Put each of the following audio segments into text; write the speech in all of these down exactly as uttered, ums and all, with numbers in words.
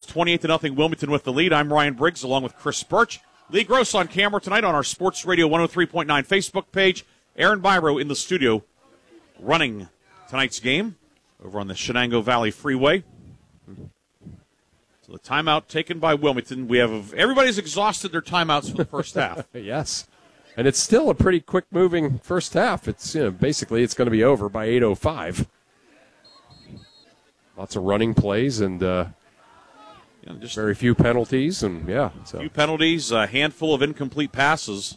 twenty-eight to nothing. Wilmington with the lead. I'm Ryan Briggs along with Chris Birch. Lee Gross on camera tonight on our Sports Radio one oh three point nine Facebook page. Aaron Biro in the studio running tonight's game over on the Shenango Valley Freeway. So the timeout taken by Wilmington. We have everybody's exhausted their timeouts for the first half. Yes. And it's still a pretty quick-moving first half. It's you know, basically it's going to be over by eight oh five. Lots of running plays and uh, you know, just very few penalties. and yeah, so. few penalties, a handful of incomplete passes.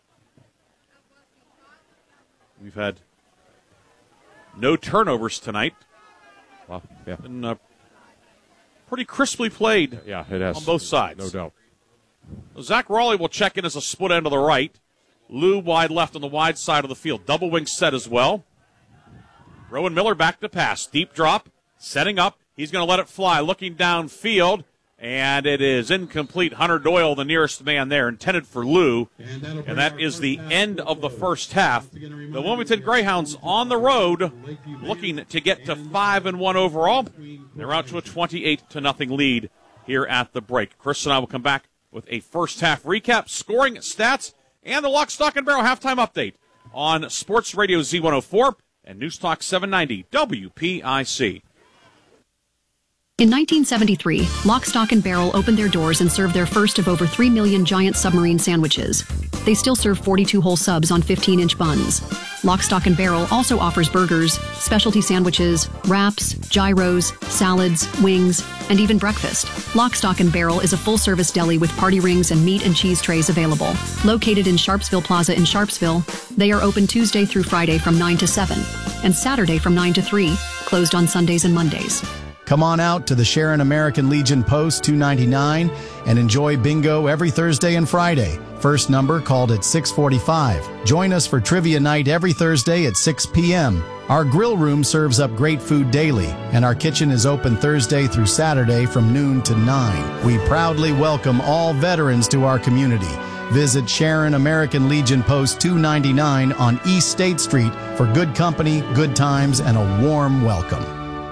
We've had no turnovers tonight. Wow, yeah. And uh, pretty crisply played yeah, it has, on both sides. No doubt. Zach Raleigh will check in as a split end to the right. Lou wide left on the wide side of the field. Double wing set as well. Rowan Miller back to pass. Deep drop. Setting up. He's going to let it fly. Looking downfield. And it is incomplete. Hunter Doyle, the nearest man there, intended for Lou. And that is the end of the first half. The Wilmington Greyhounds on the road looking to get to five and one overall. They're out to a twenty-eight to nothing lead here at the break. Chris and I will come back with a first half recap, scoring stats, and the Lock, Stock, and Barrel halftime update on Sports Radio Z one oh four and News Talk seven ninety W P I C. In nineteen seventy-three, Lock, Stock, and Barrel opened their doors and served their first of over three million giant submarine sandwiches. They still serve forty-two whole subs on fifteen-inch buns. Lock, Stock, and Barrel also offers burgers, specialty sandwiches, wraps, gyros, salads, wings, and even breakfast. Lock, Stock, and Barrel is a full-service deli with party rings and meat and cheese trays available. Located in Sharpsville Plaza in Sharpsville, they are open Tuesday through Friday from nine to seven and Saturday from nine to three, closed on Sundays and Mondays. Come on out to the Sharon American Legion Post two ninety-nine and enjoy bingo every Thursday and Friday. First number called at six forty-five. Join us for trivia night every Thursday at six p.m. Our grill room serves up great food daily, and our kitchen is open Thursday through Saturday from noon to nine. We proudly welcome all veterans to our community. Visit Sharon American Legion Post two ninety-nine on East State Street for good company, good times, and a warm welcome.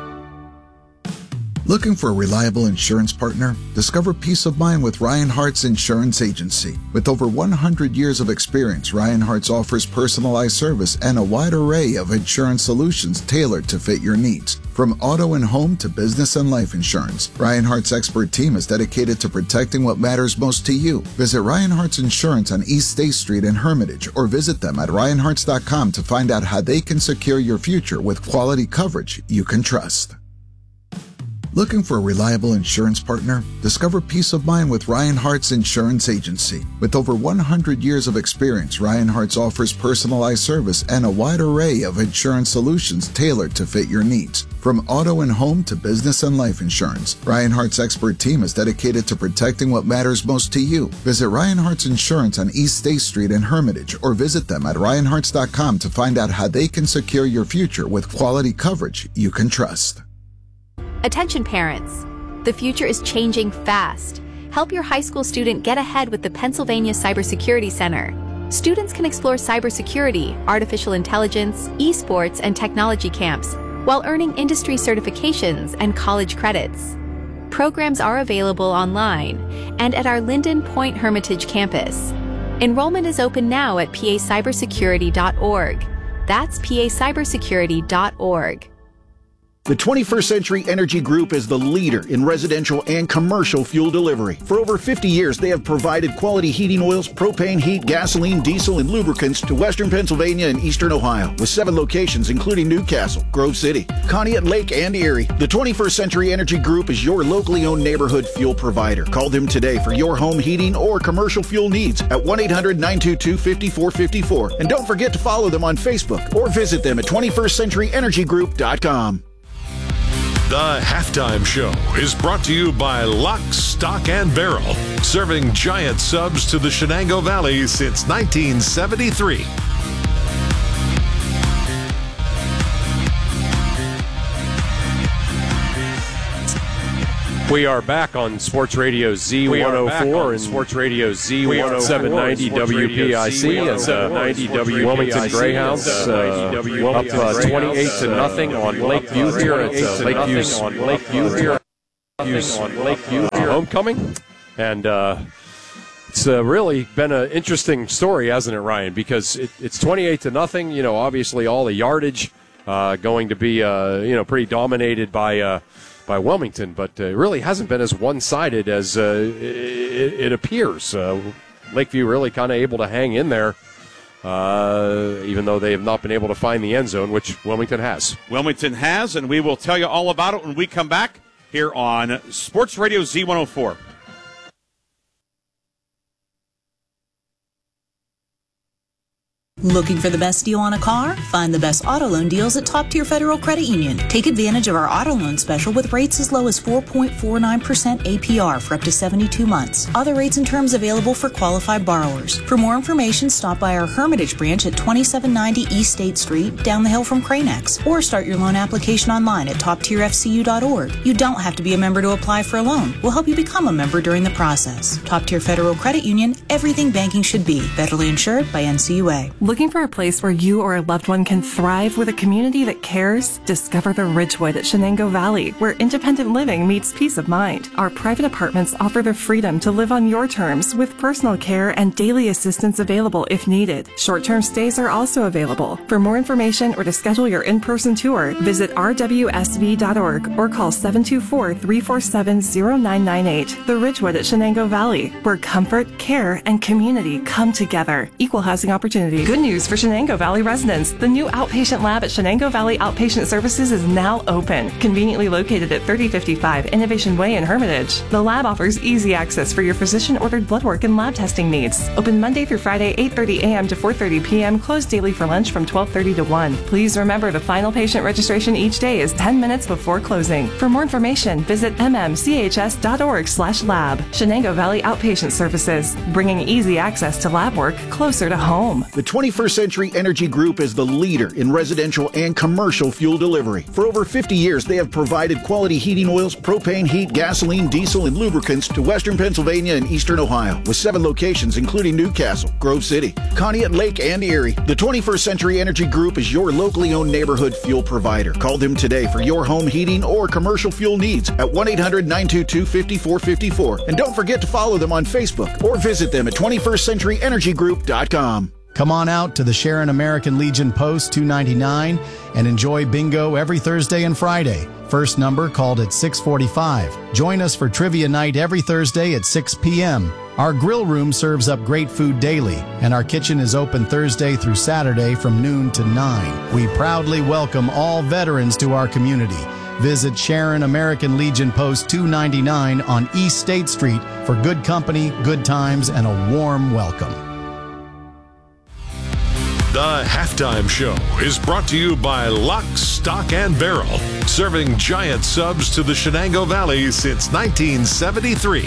Looking for a reliable insurance partner? Discover peace of mind with Ryan Hart's Insurance Agency. With over one hundred years of experience, Ryan Hart's offers personalized service and a wide array of insurance solutions tailored to fit your needs. From auto and home to business and life insurance, Ryan Hart's expert team is dedicated to protecting what matters most to you. Visit Ryan Hart's Insurance on East State Street in Hermitage or visit them at ryan harts dot com to find out how they can secure your future with quality coverage you can trust. Looking for a reliable insurance partner? Discover peace of mind with Ryan Hart's Insurance Agency. With over one hundred years of experience, Ryan Hart's offers personalized service and a wide array of insurance solutions tailored to fit your needs. From auto and home to business and life insurance, Ryan Hart's expert team is dedicated to protecting what matters most to you. Visit Ryan Hart's Insurance on East State Street in Hermitage or visit them at ryan harts dot com to find out how they can secure your future with quality coverage you can trust. Attention parents, the future is changing fast. Help your high school student get ahead with the Pennsylvania Cybersecurity Center. Students can explore cybersecurity, artificial intelligence, esports, and technology camps while earning industry certifications and college credits. Programs are available online and at our Linden Point Hermitage campus. Enrollment is open now at p a cybersecurity dot org. That's p a cybersecurity dot org. The twenty-first Century Energy Group is the leader in residential and commercial fuel delivery. For over fifty years, they have provided quality heating oils, propane, heat, gasoline, diesel, and lubricants to western Pennsylvania and eastern Ohio, with seven locations including Newcastle, Grove City, Conneaut Lake, and Erie. The twenty-first Century Energy Group is your locally owned neighborhood fuel provider. Call them today for your home heating or commercial fuel needs at one eight hundred nine two two five four five four. And don't forget to follow them on Facebook or visit them at twenty-first century energy group dot com. The Halftime Show is brought to you by Lock, Stock, and Barrel, serving giant subs to the Shenango Valley since nineteen seventy-three. We are back on Sports Radio Z one oh four and Sports Radio Z one oh seven ninety W P I C and uh, ninety Wilmington Greyhounds uh, up uh, twenty-eight to nothing on Lakeview here at uh, Lakeview on Lakeview here. Lakeview on Lakeview homecoming, and uh, it's uh, really been an interesting story, hasn't it, Ryan? Because it, it's twenty-eight to nothing. You know, obviously all the yardage uh, going to be uh, you know pretty dominated by uh, by Wilmington, but uh, it really hasn't been as one-sided as uh, it, it appears. Uh, Lakeview really kind of able to hang in there. Uh, even though they have not been able to find the end zone, which Wilmington has. Wilmington has, and we will tell you all about it when we come back here on Sports Radio Z one oh four. Looking for the best deal on a car? Find the best auto loan deals at Top Tier Federal Credit Union. Take advantage of our auto loan special with rates as low as four point four nine percent A P R for up to seventy-two months. Other rates and terms available for qualified borrowers. For more information, stop by our Hermitage branch at twenty-seven ninety East State Street, down the hill from Cranex, or start your loan application online at top tier f c u dot org. You don't have to be a member to apply for a loan. We'll help you become a member during the process. Top Tier Federal Credit Union, everything banking should be. Federally insured by N C U A. Looking for a place where you or a loved one can thrive with a community that cares? Discover the Ridgewood at Shenango Valley, where independent living meets peace of mind. Our private apartments offer the freedom to live on your terms with personal care and daily assistance available if needed. Short-term stays are also available. For more information or to schedule your in-person tour, visit r w s v dot org or call seven two four, three four seven, zero nine nine eight. The Ridgewood at Shenango Valley, where comfort, care, and community come together. Equal housing opportunity. Good news for Shenango Valley residents. The new outpatient lab at Shenango Valley Outpatient Services is now open, conveniently located at thirty fifty-five Innovation Way in Hermitage. The lab offers easy access for your physician-ordered blood work and lab testing needs. Open Monday through Friday, eight thirty a m to four thirty p m, closed daily for lunch from twelve thirty to one. Please remember the final patient registration each day is ten minutes before closing. For more information, visit m m c h s dot org slash lab. Shenango Valley Outpatient Services, bringing easy access to lab work closer to home. The twenty-first Century Energy Group is the leader in residential and commercial fuel delivery. For over fifty years, they have provided quality heating oils, propane, heat, gasoline, diesel, and lubricants to western Pennsylvania and eastern Ohio, with seven locations including Newcastle, Grove City, Conneaut Lake, and Erie. The twenty-first Century Energy Group is your locally owned neighborhood fuel provider. Call them today for your home heating or commercial fuel needs at one eight hundred, nine two two, five four five four. And don't forget to follow them on Facebook or visit them at twenty-first century energy group dot com. Come on out to the Sharon American Legion Post two ninety-nine and enjoy bingo every Thursday and Friday. First number called at six forty-five. Join us for trivia night every Thursday at six p m Our grill room serves up great food daily, and our kitchen is open Thursday through Saturday from noon to nine. We proudly welcome all veterans to our community. Visit Sharon American Legion Post two ninety-nine on East State Street for good company, good times, and a warm welcome. The Halftime Show is brought to you by Lock, Stock, and Barrel, serving giant subs to the Shenango Valley since nineteen seventy-three.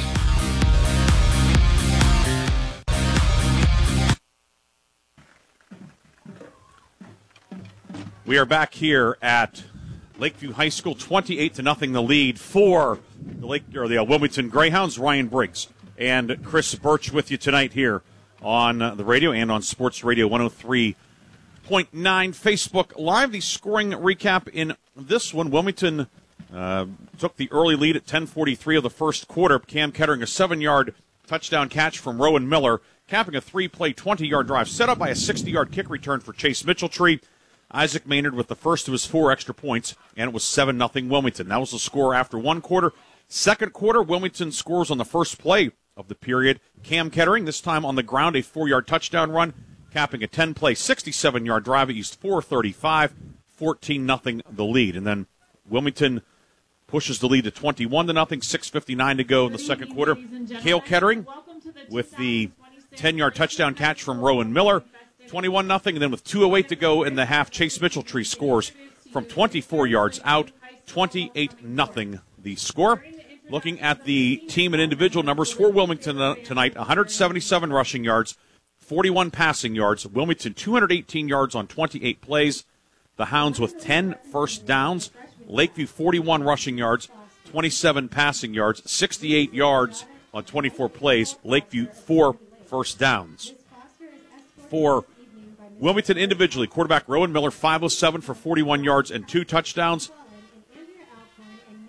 We are back here at Lakeview High School, twenty-eight to nothing the lead for the Lake or the uh, Wilmington Greyhounds. Ryan Briggs and Chris Birch with you tonight here on uh, the radio and on Sports Radio one oh three point nine Facebook Live. The scoring recap in this one: Wilmington uh, took the early lead at ten forty-three of the first quarter. Cam Kettering, a seven-yard touchdown catch from Rowan Miller, capping a three-play, twenty-yard drive set up by a sixty-yard kick return for Chase Mitchelltree. Isaac Maynard with the first of his four extra points, and it was seven nothing Wilmington. That was the score after one quarter. Second quarter, Wilmington scores on the first play of the period. Cam Kettering, this time on the ground, a four-yard touchdown run, capping a ten-play, sixty-seven-yard drive at East four thirty-five, fourteen nothing the lead. And then Wilmington pushes the lead to twenty-one to nothing, six fifty-nine to go in the second quarter. Cale Kettering with the ten-yard touchdown catch from Rowan Miller, twenty-one nothing, and then with two oh eight to go in the half, Chase Mitchelltree scores from twenty-four yards out, twenty-eight nothing the score. Looking at the team and individual numbers for Wilmington uh, tonight, one hundred seventy-seven rushing yards, forty-one passing yards. Wilmington two hundred eighteen yards on twenty-eight plays. The Hounds with ten first downs. Lakeview forty-one rushing yards, twenty-seven passing yards, sixty-eight yards on twenty-four plays. Lakeview four first downs. For Wilmington individually, quarterback Rowan Miller, five oh seven for forty-one yards and two touchdowns.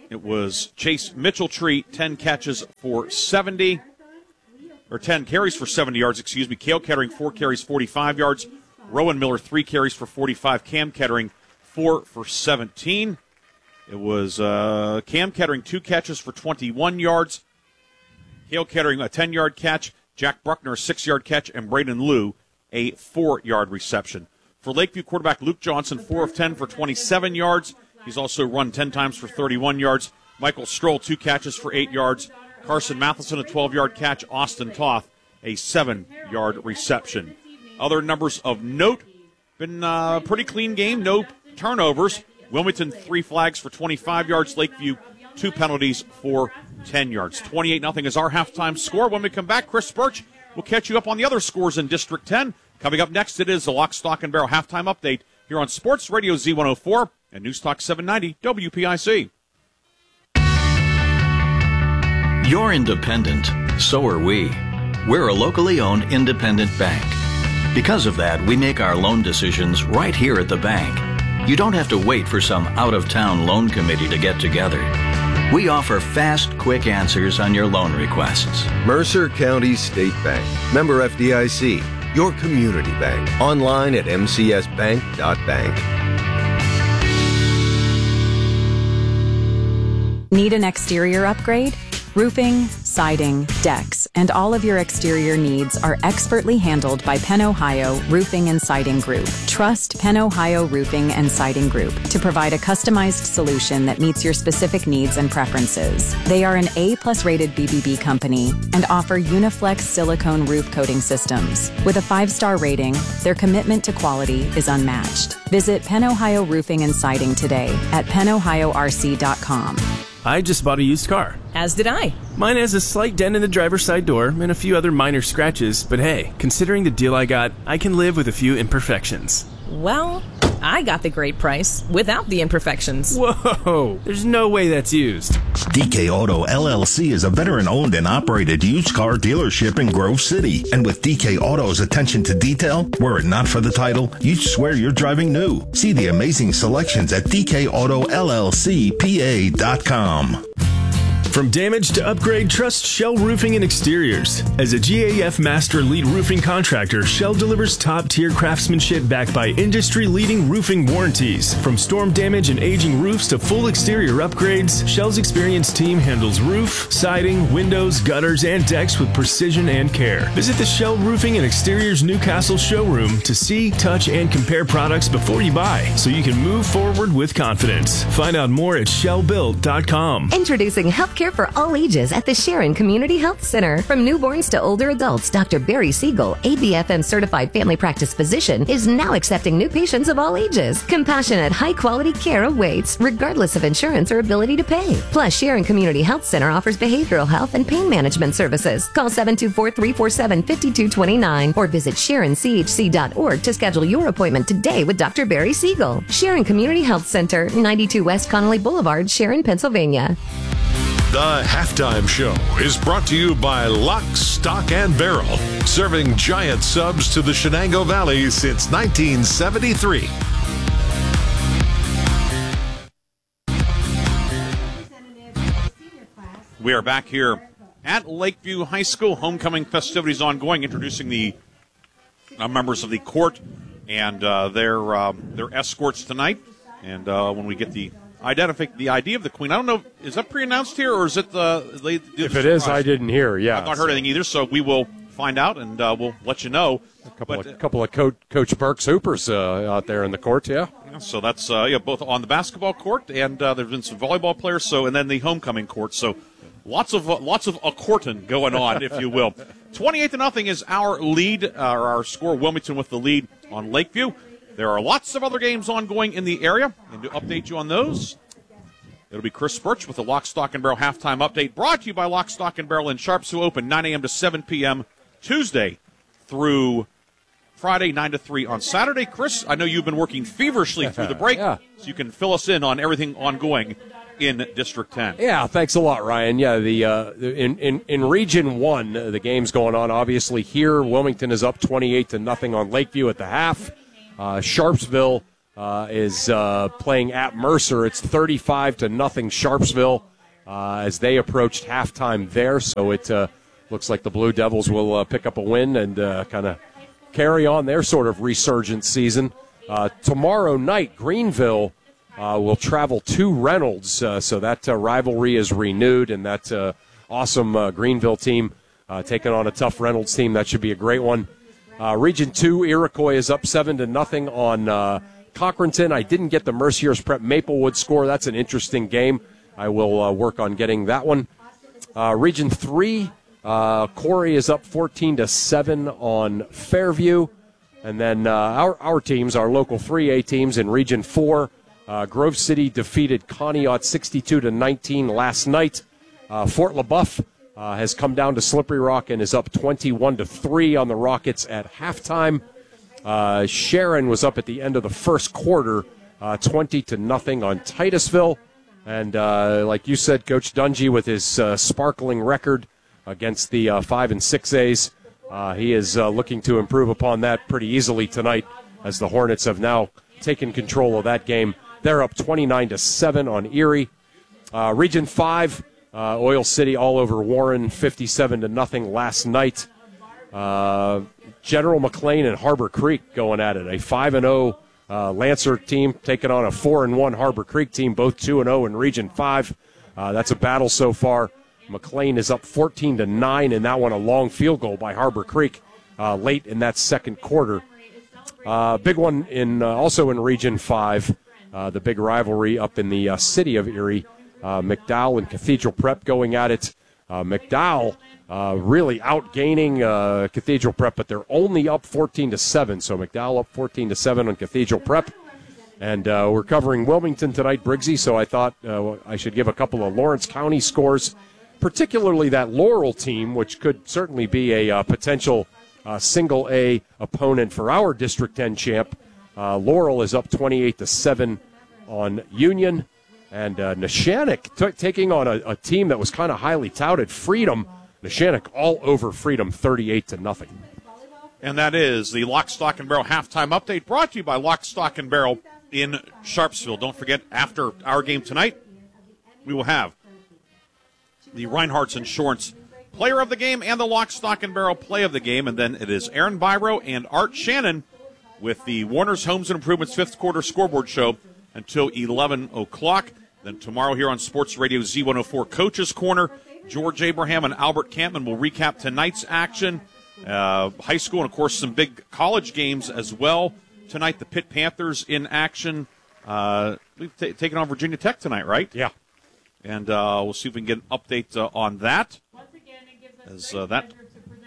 It was Chase Mitchell-Tree, ten catches for seventy, or ten carries for seventy yards, excuse me. Cale Kettering, four carries, forty-five yards. Rowan Miller, three carries for forty-five. Cam Kettering, four for seventeen. It was uh, Cam Kettering, two catches for twenty-one yards. Cale Kettering, a ten-yard catch. Jack Bruckner, a six-yard catch. And Braden Liu, a four-yard reception. For Lakeview quarterback Luke Johnson, four of ten for twenty-seven yards. He's also run ten times for thirty-one yards. Michael Stroll, two catches for eight yards. Carson Matheson, a twelve-yard catch. Austin Toth, a seven-yard reception. Other numbers of note, been a pretty clean game, no turnovers. Wilmington, three flags for twenty-five yards. Lakeview, two penalties for ten yards. twenty-eight nothing is our halftime score. When we come back, Chris Birch will catch you up on the other scores in District ten. Coming up next, it is the Lock, Stock, and Barrel halftime update here on Sports Radio Z one oh four and News Talk seven ninety W P I C. You're independent. So are we. We're a locally owned independent bank. Because of that, we make our loan decisions right here at the bank. You don't have to wait for some out-of-town loan committee to get together. We offer fast, quick answers on your loan requests. Mercer County State Bank. Member F D I C. Your community bank. Online at m c s bank dot bank. Need an exterior upgrade? Roofing, siding, decks, and all of your exterior needs are expertly handled by Penn Ohio Roofing and Siding Group. Trust Penn Ohio Roofing and Siding Group to provide a customized solution that meets your specific needs and preferences. They are an A-plus rated B B B company and offer Uniflex silicone roof coating systems. With a five-star rating, their commitment to quality is unmatched. Visit Penn Ohio Roofing and Siding today at penn ohio r c dot com. I just bought a used car. As did I. Mine has a slight dent in the driver's side door and a few other minor scratches, but hey, considering the deal I got, I can live with a few imperfections. Well, I got the great price without the imperfections. Whoa, there's no way that's used. D K Auto L L C is a veteran-owned and operated used car dealership in Grove City. And with D K Auto's attention to detail, were it not for the title, you'd swear you're driving new. See the amazing selections at d k auto l l c p a dot com. From damage to upgrade, trust Shell Roofing and Exteriors. As a G A F Master Lead Roofing Contractor, Shell delivers top-tier craftsmanship backed by industry-leading roofing warranties. From storm damage and aging roofs to full exterior upgrades, Shell's experienced team handles roof, siding, windows, gutters, and decks with precision and care. Visit the Shell Roofing and Exteriors Newcastle showroom to see, touch, and compare products before you buy, so you can move forward with confidence. Find out more at shell built dot com. Introducing healthcare for all ages at the Sharon Community Health Center. From newborns to older adults, Doctor Barry Siegel, A B F M certified family practice physician, is now accepting new patients of all ages. Compassionate, high-quality care awaits, regardless of insurance or ability to pay. Plus, Sharon Community Health Center offers behavioral health and pain management services. Call seven two four, three four seven, five two two nine or visit sharon c h c dot org to schedule your appointment today with Doctor Barry Siegel. Sharon Community Health Center, ninety-two West Connolly Boulevard, Sharon, Pennsylvania. The Halftime Show is brought to you by Lock, Stock, and Barrel, serving giant subs to the Shenango Valley since nineteen seventy-three. We are back here at Lakeview High School. Homecoming festivities ongoing, introducing the uh, members of the court and uh, their uh, their escorts tonight. And uh, when we get the identify the I D of the Queen, I don't know, is that pre-announced here or is it the? They do if the it is, I didn't hear. Yeah, I've not heard anything either. So we will find out and uh, we'll let you know. A couple but, of couple of Co- Coach Burke's Hoopers uh, out there in the court. Yeah. yeah so that's uh, yeah, both on the basketball court and uh, there's been some volleyball players. So and then the homecoming court. So. Lots of uh, lots of a courting going on, if you will. twenty-eight to nothing is our lead, uh, or our score. Wilmington with the lead on Lakeview. There are lots of other games ongoing in the area, and to update you on those, it'll be Chris Birch with the Lock, Stock, and Barrel halftime update, brought to you by Lock, Stock, and Barrel in Sharps, who open nine a.m. to seven p.m. Tuesday through Friday, nine to three on Saturday. Chris, I know you've been working feverishly through the break, yeah. so you can fill us in on everything ongoing in District ten. Yeah, thanks a lot, Ryan. Yeah, the uh, in, in in Region one, uh, the game's going on. Obviously, here Wilmington is up twenty-eight to nothing on Lakeview at the half. Uh, Sharpsville uh, is uh, playing at Mercer. It's thirty-five to nothing Sharpsville uh, as they approached halftime there. So it uh, looks like the Blue Devils will uh, pick up a win and uh, kind of carry on their sort of resurgent season. Uh, tomorrow night, Greenville uh, will travel to Reynolds, uh, so that uh, rivalry is renewed, and that uh, awesome uh, Greenville team uh, taking on a tough Reynolds team. That should be a great one. Uh, Region two, Iroquois is up seven to nothing on uh, Cochranton. I didn't get the Merciers Prep Maplewood score. That's an interesting game. I will uh, work on getting that one. Uh, Region three, uh, Corey is up fourteen to seven on Fairview. And then uh, our, our teams, our local three A teams in Region four, uh, Grove City defeated Conneaut sixty-two to nineteen last night. Uh, Fort LaBeouf uh, has come down to Slippery Rock and is up twenty-one to three on the Rockets at halftime. Uh, Sharon was up at the end of the first quarter, uh, twenty to nothing on Titusville. And uh, like you said, Coach Dungy with his uh, sparkling record against the uh, five and six A's. Uh, he is uh, looking to improve upon that pretty easily tonight as the Hornets have now taken control of that game. They're up twenty-nine to seven on Erie. Uh, Region five, uh, Oil City all over Warren, fifty-seven to nothing last night. Uh, General McLean and Harbor Creek going at it. A five and oh uh, Lancer team taking on a four and one Harbor Creek team, both two and oh in Region five. Uh, that's a battle so far. McLean is up fourteen to nine in that one, a long field goal by Harbor Creek uh, late in that second quarter. Uh, big one in uh, also in Region five, uh, the big rivalry up in the uh, city of Erie. Uh, McDowell and Cathedral Prep going at it. Uh, McDowell uh, really outgaining uh, Cathedral Prep, but they're only up fourteen to seven. So McDowell up fourteen to seven on Cathedral Prep. And uh, we're covering Wilmington tonight, Briggsy, so I thought uh, I should give a couple of Lawrence County scores, particularly that Laurel team, which could certainly be a uh, potential uh, single-A opponent for our District ten champ. Uh, Laurel is up twenty-eight to seven on Union. And uh, Neshannock t- taking on a, a team that was kind of highly touted, Freedom. Neshannock all over Freedom, thirty-eight to nothing. And that is the Lock, Stock, and Barrel halftime update brought to you by Lock, Stock, and Barrel in Sharpsville. Don't forget, after our game tonight, we will have the Reinhardt's Insurance Player of the Game and the Lock, Stock, and Barrel Play of the Game. And then it is Aaron Biro and Art Shannon with the Warner's Homes and Improvements fifth quarter scoreboard show until eleven o'clock. Then tomorrow here on Sports Radio Z one oh four Coach's Corner, George Abraham and Albert Campman will recap tonight's action. Uh, high school and, of course, some big college games as well. Tonight, the Pitt Panthers in action. Uh, we've t- taken on Virginia Tech tonight, right? Yeah. And uh, we'll see if we can get an update uh, on that, as uh, that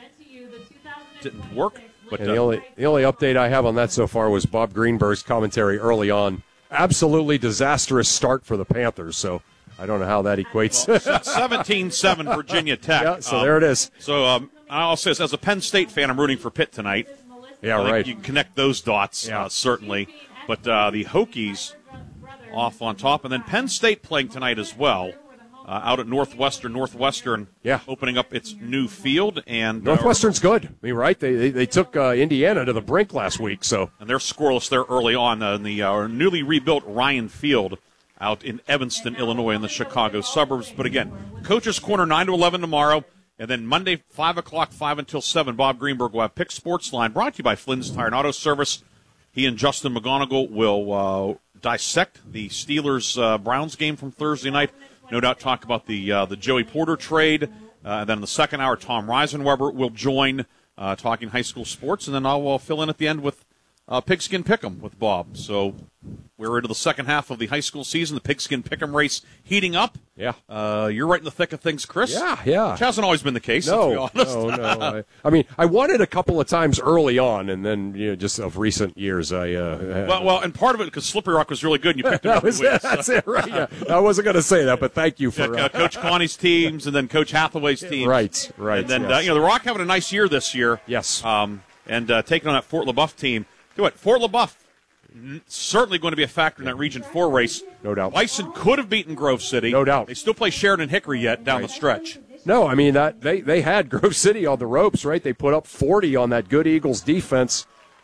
didn't work. But the, uh, only, the only update I have on that so far was Bob Greenberg's commentary early on. Absolutely disastrous start for the Panthers, so I don't know how that equates. Well, seventeen seven Virginia Tech. Yeah, so um, there it is. So um, I'll say this, as a Penn State fan, I'm rooting for Pitt tonight. Yeah, I think right. You can connect those dots, Yeah. uh, certainly. But uh, the Hokies off on top. And then Penn State playing tonight as well, uh, out at Northwestern. Northwestern yeah. opening up its new field. And Northwestern's uh, good. I mean, right? They they, they took uh, Indiana to the brink last week. So And they're scoreless there early on uh, in the uh, newly rebuilt Ryan Field out in Evanston, Illinois, in the Chicago suburbs. But again, Coach's Corner, nine to eleven tomorrow. And then Monday, five o'clock, five until seven, Bob Greenberg will have Pick Sports Line, brought to you by Flynn's Tire and Auto Service. He and Justin McGonigal will uh, dissect the Steelers-Browns uh, game from Thursday night. No doubt talk about the uh, the Joey Porter trade. Uh, and then in the second hour, Tom Reisenweber will join, uh, talking high school sports. And then I'll uh, fill in at the end with uh, Pigskin Pick'em with Bob. So we're into the second half of the high school season. The Pigskin Pick'em race heating up. Yeah. Uh, you're right in the thick of things, Chris. Yeah, yeah. Which hasn't always been the case, No, let's be honest. no, no. I, I mean, I won it a couple of times early on, and then, you know, just of recent years, I. Uh, well, well, and part of it because Slippery Rock was really good, and you picked it that up. was, weeks, that's so. it, right? Yeah. I wasn't going to say that, but thank you for Yeah, uh, uh, Coach Connie's teams, and then Coach Hathaway's team. Right, right. And then yes. uh, you know the Rock having a nice year this year. Yes. Um, and uh, taking on that Fort LaBeouf team. Do it, Fort LaBeouf. Certainly going to be a factor in that Region four race. No doubt. Bison could have beaten Grove City. No doubt. They still play Sheridan Hickory yet down Right. the stretch. No, I mean, that they, they had Grove City on the ropes, right? They put up forty on that good Eagles defense,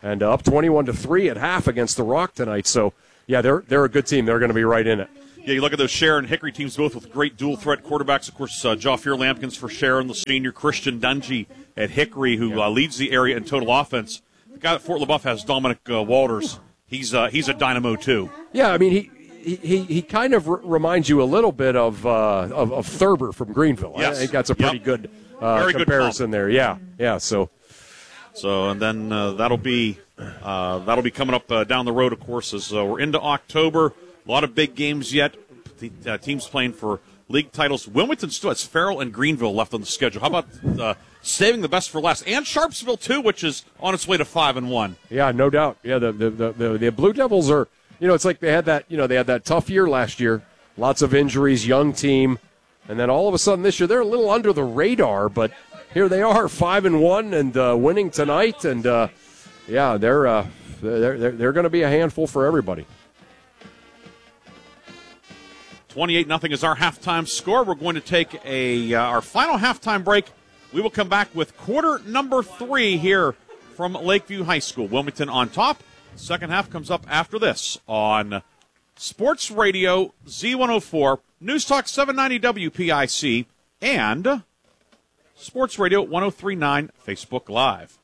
and uh, up twenty-one to three at half against the Rock tonight. So, yeah, they're they're a good team. They're going to be right in it. Yeah, you look at those Sharon Hickory teams, both with great dual-threat quarterbacks. Of course, uh, Jafir Lampkins for Sharon, the senior, Christian Dungy at Hickory, who uh, leads the area in total offense. The guy at Fort LaBeouf has Dominic uh, Walters. He's uh, he's a dynamo, too. Yeah, I mean, he he, he, he kind of r- reminds you a little bit of, uh, of of Thurber from Greenville. Yes. I think that's a pretty Yep. good uh, Very good comparison comp. there. Yeah, yeah, so... So, and then uh, that'll be uh, that'll be coming up uh, down the road, of course, as uh, we're into October. A lot of big games yet. The uh, teams playing for league titles. Wilmington still has Farrell and Greenville left on the schedule. How about uh, saving the best for last? And Sharpsville, too, which is on its way to five and one. Yeah, no doubt. Yeah, the the, the the the Blue Devils are, you know, it's like they had that, you know, they had that tough year last year. Lots of injuries, young team. And then all of a sudden this year, they're a little under the radar, but here they are, five and one and uh, winning tonight. And, uh, yeah, they're, uh, they're, they're, they're going to be a handful for everybody. twenty-eight nothing is our halftime score. We're going to take a uh, our final halftime break. We will come back with quarter number three here from Lakeview High School. Wilmington on top. Second half comes up after this on Sports Radio Z one oh four, News Talk seven ninety W P I C, and Sports Radio one oh three point nine Facebook Live.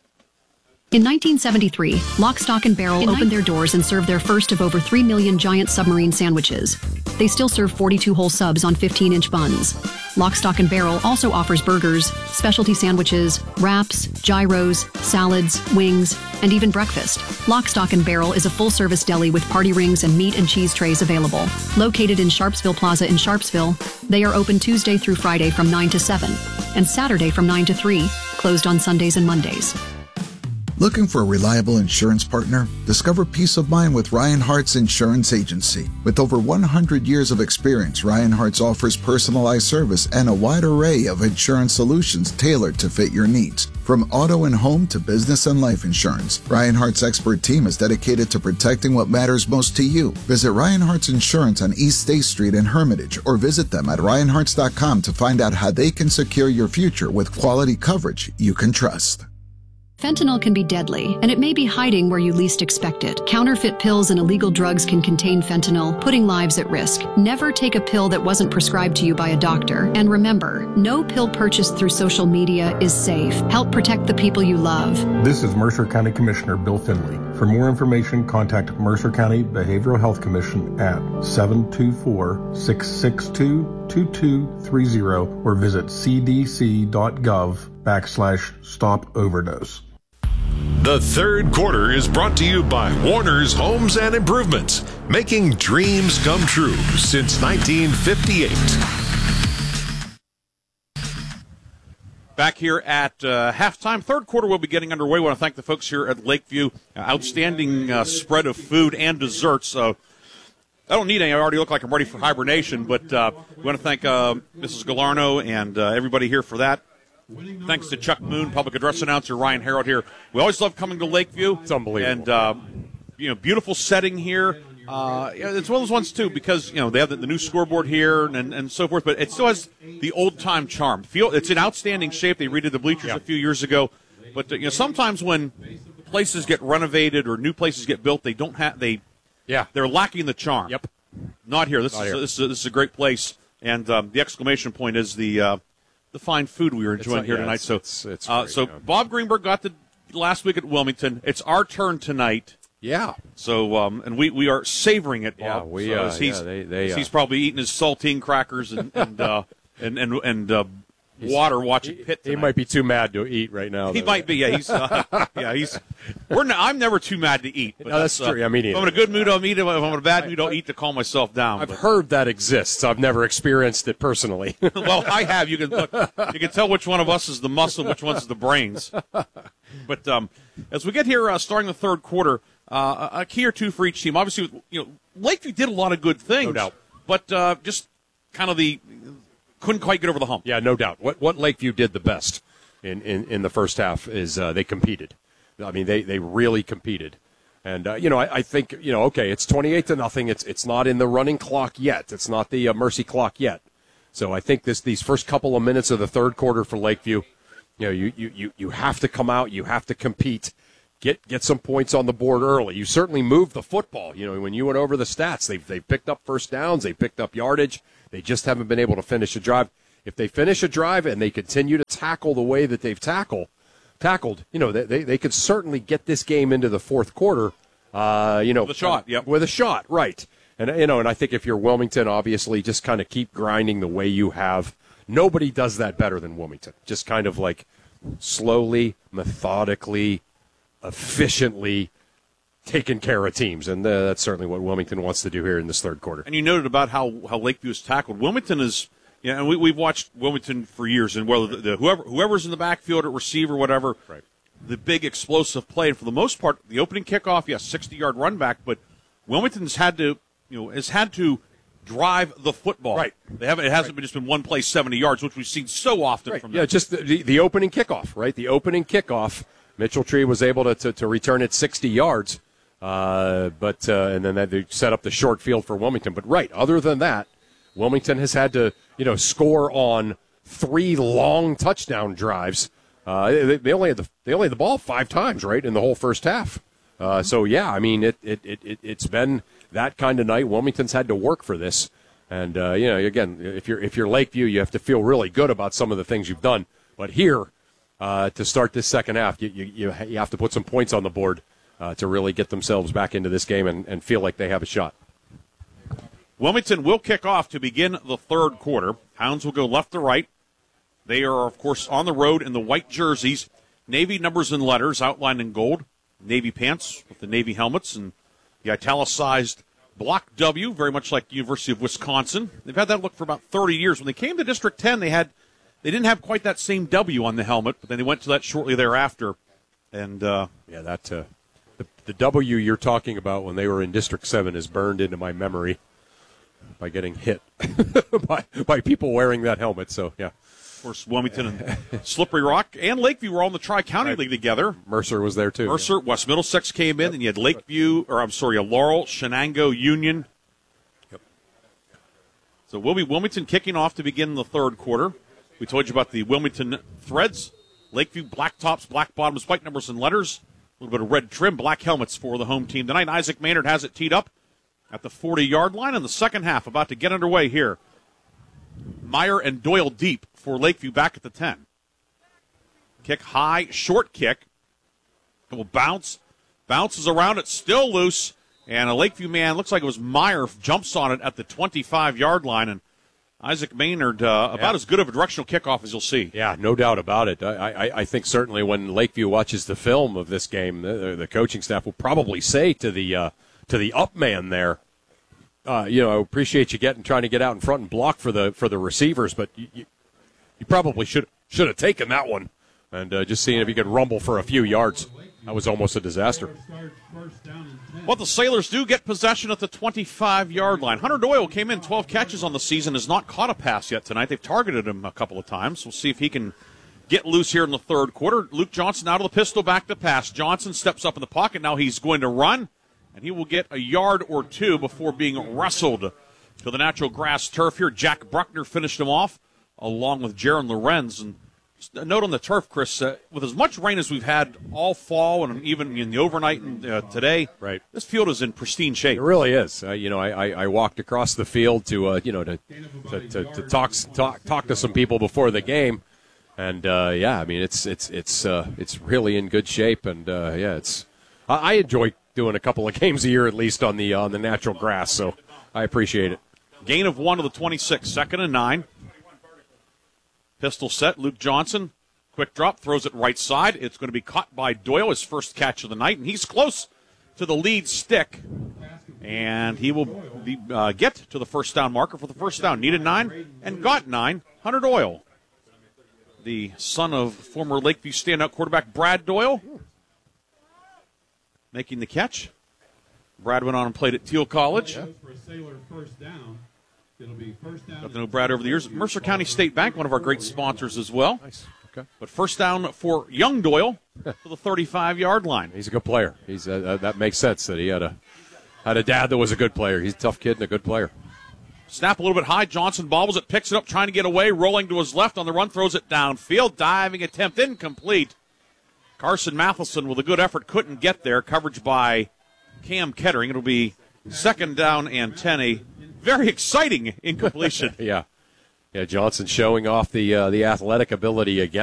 In nineteen seventy-three, Lock, Stock, and Barrel opened their doors and served their first of over three million giant submarine sandwiches. They still serve forty-two whole subs on fifteen-inch buns. Lock, Stock, and Barrel also offers burgers, specialty sandwiches, wraps, gyros, salads, wings, and even breakfast. Lock, Stock, and Barrel is a full-service deli with party rings and meat and cheese trays available. Located in Sharpsville Plaza in Sharpsville, they are open Tuesday through Friday from nine to seven and Saturday from nine to three, closed on Sundays and Mondays. Looking for a reliable insurance partner? Discover peace of mind with Ryan Hart's Insurance Agency. With over one hundred years of experience, Ryan Hart's offers personalized service and a wide array of insurance solutions tailored to fit your needs. From auto and home to business and life insurance, Ryan Hart's expert team is dedicated to protecting what matters most to you. Visit Ryan Hart's Insurance on East State Street in Hermitage or visit them at ryan harts dot com to find out how they can secure your future with quality coverage you can trust. Fentanyl can be deadly, and it may be hiding where you least expect it. Counterfeit pills and illegal drugs can contain fentanyl, putting lives at risk. Never take a pill that wasn't prescribed to you by a doctor. And remember, no pill purchased through social media is safe. Help protect the people you love. This is Mercer County Commissioner Bill Finley. For more information, contact Mercer County Behavioral Health Commission at seven two four, six six two, two two three zero or visit c d c dot gov backslash stop overdose. The third quarter is brought to you by Warner's Homes and Improvements, making dreams come true since nineteen fifty-eight. Back here at uh, halftime. Third quarter will be getting underway. I want to thank the folks here at Lakeview. Uh, outstanding uh, spread of food and desserts. So I don't need any. I already look like I'm ready for hibernation, but uh, we want to thank uh, Missus Galarno and uh, everybody here for that. Thanks to Chuck Moon, public address announcer, Ryan Harold here. We always love coming to Lakeview. It's unbelievable. And, uh, you know, beautiful setting here. Uh, it's one of those ones, too, because, you know, they have the, the new scoreboard here and, and so forth, but it still has the old-time charm. Feel It's in outstanding shape. They redid the bleachers yeah. a few years ago. But, uh, you know, sometimes when places get renovated or new places get built, they don't have, they, yeah. they're lacking the charm. Yep. Not here. This, Not is, here. This, is, this is a great place. And um, the exclamation point is the uh, the fine food we were enjoying it's, here yeah, tonight. It's, so, it's, it's uh, great, so yeah. Bob Greenberg got the last week at Wilmington. It's our turn tonight. Yeah. So, um, and we, we are savoring it, Bob. Yeah, we, so uh, as he's, yeah, they, they, as uh, he's probably eating his saltine crackers and and uh, and and, and uh, water watching he, Pitt he tonight. might be too mad to eat right now. He though. might be, yeah. He's, uh, yeah, he's. We're. Not, I'm never too mad to eat. But No, that's uh, true. I mean, if I'm in a good mood, I'll eat. If I'm in a bad mood, I'll eat to calm myself down. I've but. heard that exists. I've never experienced it personally. Well, I have. You can look, you can tell which one of us is the muscle, which one's the brains. But um, as we get here, uh, starting the third quarter, uh, a key or two for each team. Obviously, you know, Lakeview did a lot of good things, No doubt. but uh, just kind of the couldn't quite get over the hump. Yeah, no doubt. What what Lakeview did the best in, in, in the first half is uh, they competed. I mean, they, they really competed. And, uh, you know, I, I think, you know, okay, it's twenty-eight to nothing. It's it's not in the running clock yet. It's not the uh, mercy clock yet. So I think this these first couple of minutes of the third quarter for Lakeview, you know, you, you, you, you have to come out. You have to compete. get get some points on the board early. You certainly moved the football. You know, when you went over the stats, they've, they've picked up first downs, they picked up yardage. They just haven't been able to finish a drive. If they finish a drive and they continue to tackle the way that they've tackled, tackled, you know, they, they, they could certainly get this game into the fourth quarter, uh, you know. With a shot, yep. With a shot, right. And, you know, and I think if you're Wilmington, obviously, just kind of keep grinding the way you have. Nobody does that better than Wilmington. Just kind of like slowly, methodically, efficiently taking care of teams. And uh, that's certainly what Wilmington wants to do here in this third quarter. And you noted about how, how Lakeview is tackled. Wilmington is, yeah, and we, we've watched Wilmington for years, and whether the, the, whoever whoever's in the backfield at receiver, whatever, right. the big explosive play. And for the most part, the opening kickoff, yes, sixty-yard run back, but Wilmington's had to, you know, has had to drive the football. Right. They haven't. It hasn't right. been just been one play, seventy yards, which we've seen so often right. from them. Yeah, just the, the, the opening kickoff, right? The opening kickoff. Mitchell Tree was able to, to, to return it sixty yards, uh, but uh, and then they set up the short field for Wilmington. But right, other than that, Wilmington has had to, you know, score on three long touchdown drives. Uh, they, they only had the they only had the ball five times, right, in the whole first half. Uh, so yeah, I mean, it it it it it's been that kind of night. Wilmington's had to work for this, and uh, you know, again, if you're if you're Lakeview, you have to feel really good about some of the things you've done. But here, uh, to start this second half, you you you have to put some points on the board uh, to really get themselves back into this game and, and feel like they have a shot. Wilmington will kick off to begin the third quarter. Hounds will go left to right. They are, of course, on the road in the white jerseys, Navy numbers and letters outlined in gold, Navy pants with the Navy helmets, and the italicized block W, very much like the University of Wisconsin. They've had that look for about thirty years. When they came to District ten, they had they didn't have quite that same W on the helmet, but then they went to that shortly thereafter. And uh, yeah, that uh, the, the W you're talking about when they were in District seven is burned into my memory by getting hit by, by people wearing that helmet. So, yeah. Of course, Wilmington and Slippery Rock and Lakeview were all in the Tri-County right. League together. Mercer was there, too. Mercer, yeah. West Middlesex came in, yep. and you had Lakeview, or I'm sorry, a Laurel, Shenango, Union. Yep. So we'll be Wilmington kicking off to begin the third quarter. We told you about the Wilmington Threads. Lakeview, black tops, black bottoms, white numbers and letters. A little bit of red trim, black helmets for the home team tonight. Isaac Maynard has it teed up at the forty-yard line in the second half, about to get underway here. Meyer and Doyle deep for Lakeview back at the ten. Kick high, short kick. It will bounce. Bounces around, it's still loose. And a Lakeview man, looks like it was Meyer, jumps on it at the twenty-five-yard line. And Isaac Maynard, uh, about yeah. as good of a directional kickoff as you'll see. Yeah, no doubt about it. I, I, I think certainly when Lakeview watches the film of this game, the, the coaching staff will probably say to the uh, to the up man there, uh, you know, I appreciate you getting trying to get out in front and block for the for the receivers, but you, you, you probably should should have taken that one and uh, just seeing if you could rumble for a few yards. That was almost a disaster. Well, the Sailors do get possession at the twenty-five-yard line. Hunter Doyle came in, twelve catches on the season, has not caught a pass yet tonight. They've targeted him a couple of times. We'll see if he can get loose here in the third quarter. Luke Johnson out of the pistol, back to pass. Johnson steps up in the pocket. Now he's going to run, and he will get a yard or two before being wrestled to the natural grass turf here. Jack Bruckner finished him off, along with Jaron Lorenz. And a note on the turf, Chris, uh, with as much rain as we've had all fall and even in the overnight and, uh, today, right. this field is in pristine shape. It really is. Uh, you know, I, I, I walked across the field to, uh, you know, to to, to, to talk, talk talk to some people before the game, and uh, yeah, I mean, it's it's it's uh, it's really in good shape, and uh, yeah, it's I, I enjoy doing a couple of games a year at least on the on the natural grass, so I appreciate it. Gain of one to the twenty-six, second and nine. Pistol set, Luke Johnson, quick drop, throws it right side. It's going to be caught by Doyle, his first catch of the night, and he's close to the lead stick. And he will be, uh, get to the first down marker for the first down. Needed nine and got nine. Hunter Doyle, the son of former Lakeview standout quarterback Brad Doyle, making the catch. Brad went on and played at Teal College. For a Sailor first down. It'll be first down. Got to know Brad over the years. Mercer County State Bank, one of our great sponsors as well. Nice. Okay. But first down for young Doyle to the thirty-five-yard line. He's a good player. He's uh, uh, that makes sense that he had a had a dad that was a good player. He's a tough kid and a good player. Snap a little bit high. Johnson bobbles it, picks it up, trying to get away, rolling to his left on the run, throws it downfield. Diving attempt incomplete. Carson Matheson with a good effort couldn't get there. Coverage by Cam Kettering. It'll be second down and ten. A very exciting incompletion. yeah. Yeah, Johnson showing off the uh, the athletic ability again.